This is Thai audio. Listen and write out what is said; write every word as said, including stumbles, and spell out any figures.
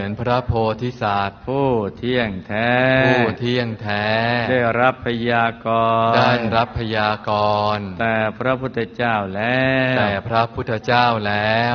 เป็นพระโพธิสัตว์ผู้เที่ยงแท้ผู้เที่ยงแท้ได้รับพยากรณ์ได้รับพยากรณ์แต่พระพุทธเจ้าแล้วแต่พระพุทธเจ้าแล้ว